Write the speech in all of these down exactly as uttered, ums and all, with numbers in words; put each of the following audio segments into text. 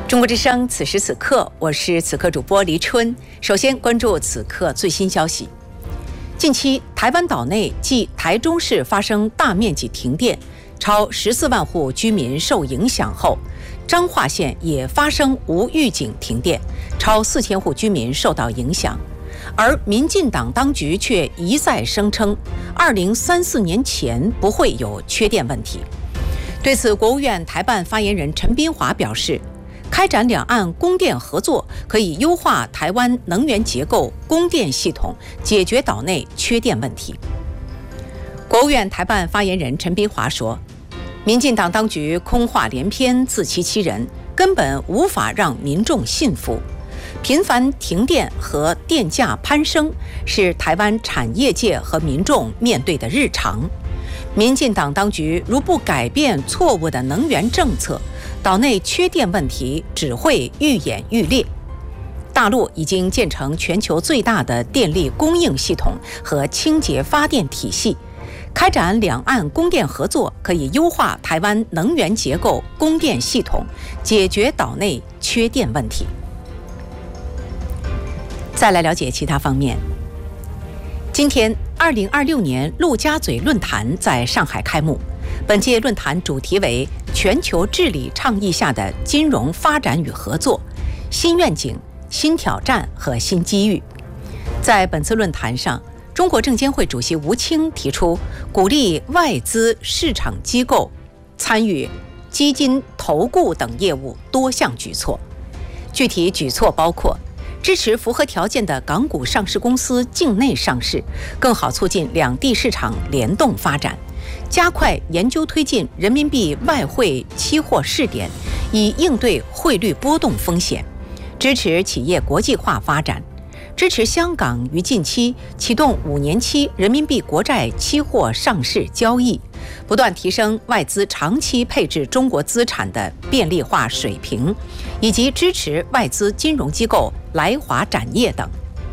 中国之声，此时此刻，我是此刻主播黎春。首先关注此刻最新消息。近期，台湾岛内继台中市发生大面积停电，超十四万户居民受影响后，彰化县也发生无预警停电，超四千户居民受到影响。而民进党当局却一再声称，二零三四年前不会有缺电问题。对此，国务院台办发言人陈斌华表示，开展两岸供电合作，可以优化台湾能源结构、供电系统，解决岛内缺电问题。国务院台办发言人陈斌华说，民进党当局空话连篇、自欺欺人，根本无法让民众信服。频繁停电和电价攀升是台湾产业界和民众面对的日常。民进党当局如不改变错误的能源政策，岛内缺电问题只会愈演愈烈。大陆已经建成全球最大的电力供应系统和清洁发电体系，开展两岸供电合作，可以优化台湾能源结构、供电系统，解决岛内缺电问题。再来了解其他方面。今天，二零二六年陆家嘴论坛在上海开幕。本届论坛主题为全球治理倡议下的金融发展与合作，新愿景、新挑战和新机遇。在本次论坛上，中国证监会主席吴清提出鼓励外资市场机构参与基金投顾等业务多项举措。具体举措包括支持符合条件的港股上市公司境内上市，更好促进两地市场联动发展；加快研究推进人民币外汇期货试点，以应对汇率波动风险；支持企业国际化发展；支持香港于近期启动五年期人民币国债期货上市交易，不断提升外资长期配置中国资产的便利化水平，以及支持外资金融机构来华展业等。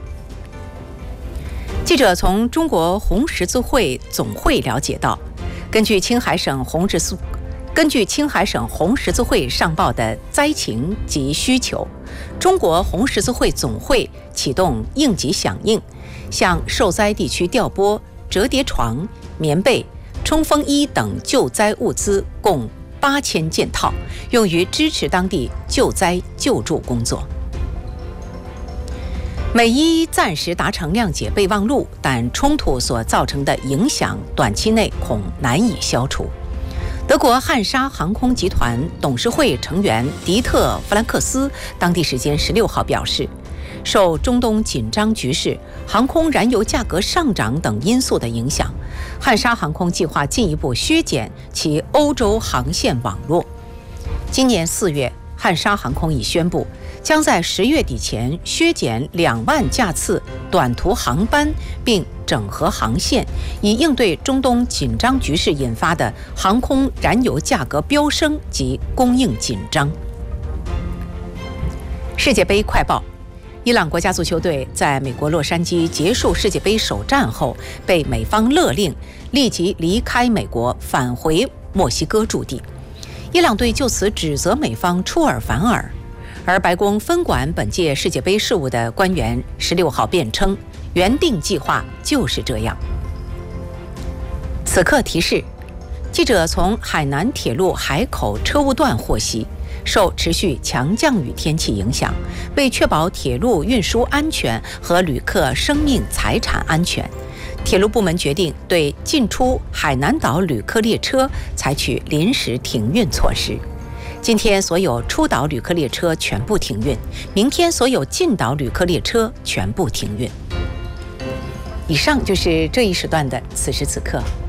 记者从中国红十字会总会了解到，根据青海省红十字根据青海省红十字会上报的灾情及需求，中国红十字会总会启动应急响应，向受灾地区调拨折叠床、棉被、冲锋衣等救灾物资共八千件套，用于支持当地救灾救助工作。美伊暂时达成谅解备忘录，但冲突所造成的影响短期内恐难以消除。德国汉莎航空集团董事会成员迪特·弗兰克斯当地时间十六号表示，受中东紧张局势、航空燃油价格上涨等因素的影响，汉莎航空计划进一步削减其欧洲航线网络。今年四月，汉莎航空已宣布将在十月底前削减两万架次短途航班，并整合航线，以应对中东紧张局势引发的航空燃油价格飙升及供应紧张。世界杯快报：伊朗国家足球队在美国洛杉矶结束世界杯首战后，被美方勒令立即离开美国，返回墨西哥驻地。伊朗队就此指责美方出尔反尔，而白宫分管本届世界杯事务的官员十六号辩称，原定计划就是这样。此刻提示：记者从海南铁路海口车务段获悉，受持续强降雨天气影响，为确保铁路运输安全和旅客生命财产安全，铁路部门决定对进出海南岛旅客列车采取临时停运措施。今天所有出岛旅客列车全部停运，明天所有进岛旅客列车全部停运。以上就是这一时段的此时此刻。